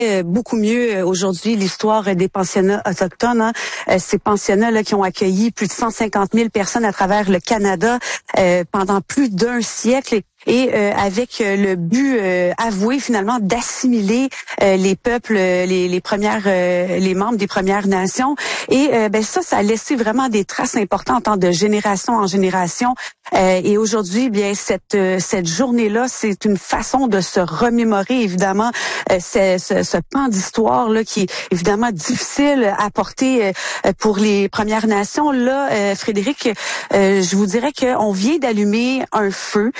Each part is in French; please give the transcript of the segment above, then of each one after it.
beaucoup mieux aujourd'hui l'histoire des pensionnats autochtones. Ces pensionnats-là qui ont accueilli plus de 150 000 personnes à travers le Canada pendant plus d'un siècle. Et avec le but avoué finalement d'assimiler les peuples, les membres des Premières Nations. Et ça a laissé vraiment des traces importantes de génération en génération. Et aujourd'hui, bien cette journée-là, c'est une façon de se remémorer évidemment ce pan d'histoire là qui est évidemment difficile à porter pour les Premières Nations. Là, Frédéric, je vous dirais qu'on vient d'allumer un feu.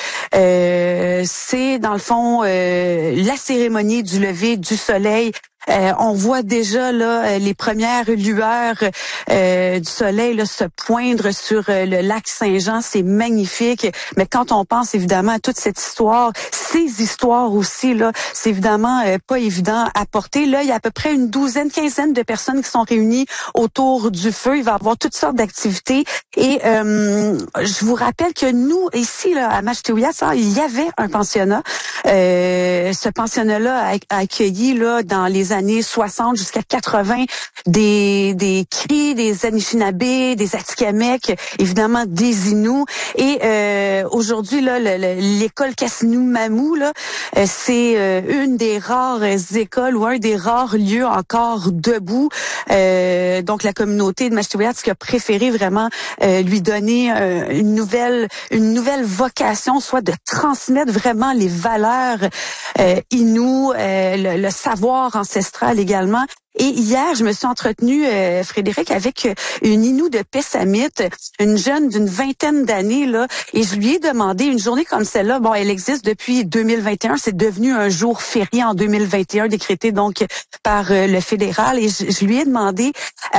C'est dans le fond la cérémonie du lever du soleil. On voit déjà là les premières lueurs du soleil là, se poindre sur le lac Saint-Jean. C'est magnifique. Mais quand on pense évidemment à toute cette histoire, ces histoires aussi là, c'est évidemment pas évident à porter. Là, il y a à peu près une quinzaine de personnes qui sont réunies autour du feu. Il va y avoir toutes sortes d'activités. Et je vous rappelle que nous ici là à Machetewiatz, il y avait un pensionnat. Ce pensionnat-là a accueilli là dans les années 60 jusqu'à 80 des Cris, des Anishinabés, des Atikamekw, évidemment des Inuits. Et aujourd'hui là, l'école Kasinuu-Mamou là, c'est une des rares écoles ou un des rares lieux encore debout. Donc la communauté de Machetewiatz qui a préféré vraiment lui donner une nouvelle vocation, soit de transmettre vraiment les valeurs Inuits, le savoir ancestral également. Et hier, je me suis entretenue, Frédéric, avec une Inou de Pessamit, une jeune d'une vingtaine d'années, là, et je lui ai demandé, une journée comme celle-là, bon, elle existe depuis 2021, c'est devenu un jour férié en 2021, décrété donc par le fédéral, et je lui ai demandé...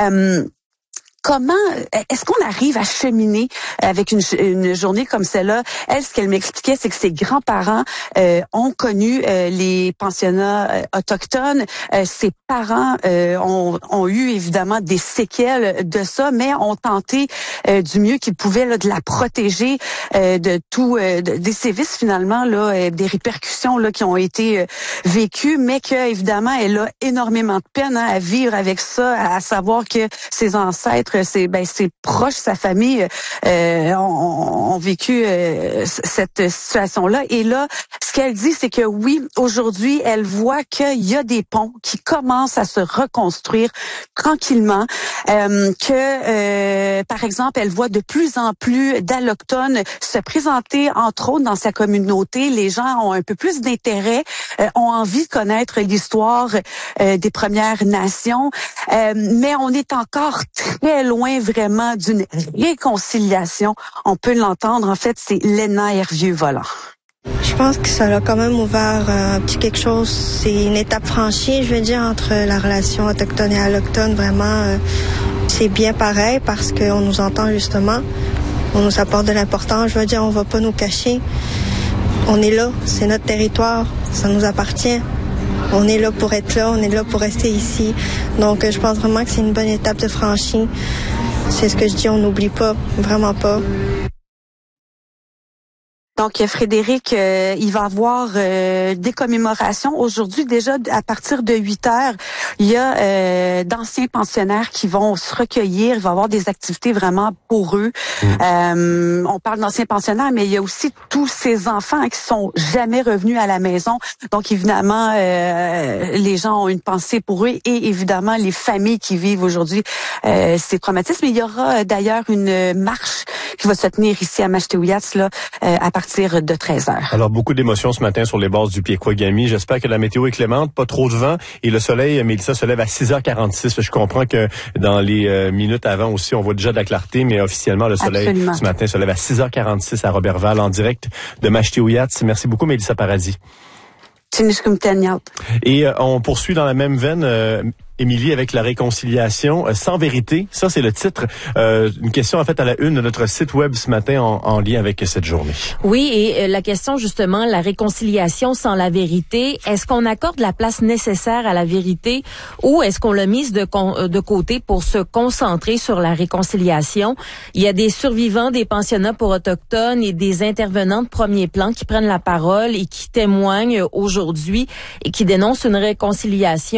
Comment est-ce qu'on arrive à cheminer avec une journée comme celle-là? Elle, ce qu'elle m'expliquait, c'est que ses grands-parents ont connu les pensionnats autochtones. Ses parents ont eu évidemment des séquelles de ça, mais ont tenté du mieux qu'ils pouvaient là, de la protéger de tout des sévices finalement là, des répercussions là qui ont été vécues, mais que évidemment elle a énormément de peine à vivre avec ça, à savoir que ses ancêtres, ses proches, sa famille ont vécu cette situation-là. Et là, ce qu'elle dit, c'est que oui, aujourd'hui, elle voit qu'il y a des ponts qui commencent à se reconstruire tranquillement, que, par exemple, elle voit de plus en plus d'Allochtones se présenter, entre autres, dans sa communauté. Les gens ont un peu plus d'intérêt, ont envie de connaître l'histoire des Premières Nations, mais on est encore très loin vraiment d'une réconciliation. On peut l'entendre, en fait, c'est Léna Hervieux-Volant. Je pense que ça a quand même ouvert un petit quelque chose. C'est une étape franchie, je veux dire, entre la relation autochtone et allochtone. Vraiment, c'est bien pareil parce qu'on nous entend justement. On nous apporte de l'importance. Je veux dire, on va pas nous cacher. On est là, c'est notre territoire, ça nous appartient. On est là pour être là, on est là pour rester ici. Donc, je pense vraiment que c'est une bonne étape de franchie. C'est ce que je dis, on n'oublie pas, vraiment pas. Donc, Frédéric, il va y avoir des commémorations. Aujourd'hui, déjà, à partir de 8h, il y a d'anciens pensionnaires qui vont se recueillir. Il va y avoir des activités vraiment pour eux. On parle d'anciens pensionnaires, mais il y a aussi tous ces enfants qui sont jamais revenus à la maison. Donc, évidemment, les gens ont une pensée pour eux et évidemment, les familles qui vivent aujourd'hui ces traumatismes. Il y aura d'ailleurs une marche qui va se tenir ici à Machetewiatz là, à partir de 13h. Alors, beaucoup d'émotions ce matin sur les bases du Piekwagamie. J'espère que la météo est clémente, pas trop de vent. Et le soleil, Mélissa, se lève à 6h46. Je comprends que dans les minutes avant aussi, on voit déjà de la clarté, mais officiellement, le soleil, absolument, ce matin, se lève à 6h46 à Roberval, en direct de Machetewiatz. Merci beaucoup, Mélissa Paradis. Et on poursuit dans la même veine, Émilie, avec la réconciliation sans vérité. Ça, c'est le titre. Une question en fait à la une de notre site web ce matin en lien avec cette journée. Oui, et la question justement, la réconciliation sans la vérité, est-ce qu'on accorde la place nécessaire à la vérité ou est-ce qu'on l'a mise de côté pour se concentrer sur la réconciliation? Il y a des survivants des pensionnats pour autochtones et des intervenants de premier plan qui prennent la parole et qui témoignent aujourd'hui et qui dénoncent une réconciliation